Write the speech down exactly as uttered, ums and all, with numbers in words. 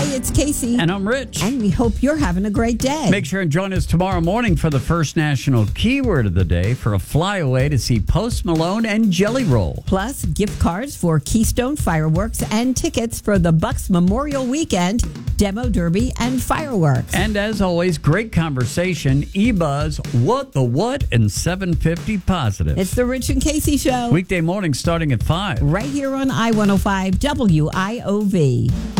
it's Casey. And I'm Rich. And we hope you're having a great day. Make sure and join us tomorrow morning for the first national keyword of the day for a flyaway to see Post Malone and Jelly Roll. Plus, gift cards for Keystone Fireworks and tickets for the Bucks Memorial Weekend, Demo Derby, and fireworks. And as always, great conversation. E-Buzz, What the What, and seven fifty Positive. It's the Rich and Casey Show. Weekday morning starting at five. Right here on I one oh five W I O V.